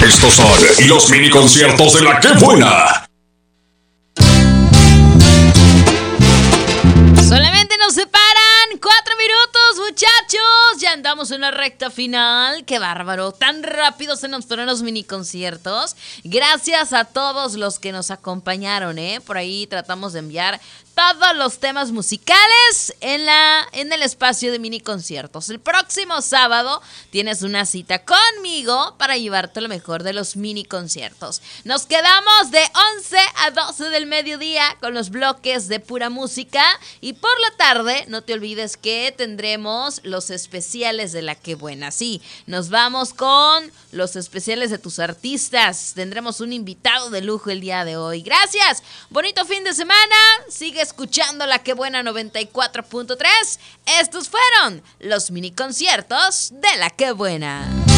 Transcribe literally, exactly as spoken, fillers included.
Estos son los mini conciertos de la Qué Buena. Solamente nos separan cuatro minutos, muchachos. Ya andamos en la recta final. ¡Qué bárbaro! Tan rápido se nos fueron los mini conciertos. Gracias a todos los que nos acompañaron, ¿eh? Por ahí tratamos de enviar todos los temas musicales en, la, en el espacio de mini conciertos. El próximo sábado tienes una cita conmigo para llevarte lo mejor de los mini conciertos. Nos quedamos de once a doce del mediodía con los bloques de pura música. Y por la tarde, no te olvides que tendremos los especiales de la Qué Buena. Sí, nos vamos con los especiales de tus artistas. Tendremos un invitado de lujo el día de hoy. Gracias. Bonito fin de semana. Sigue escuchando la Qué Buena noventa y cuatro punto tres. Estos fueron los mini conciertos de la Qué Buena.